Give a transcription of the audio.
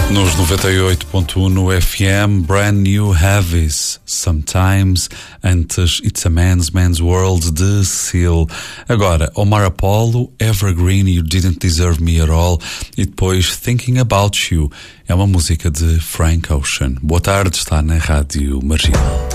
Nos 98.1 no FM, Brand New Heavies, Sometimes, antes It's a Man's World de Seal. Agora, Omar Apollo, Evergreen, You Didn't Deserve Me at All, e depois Thinking About You, é uma música de Frank Ocean. Boa tarde, está na Rádio Marginal.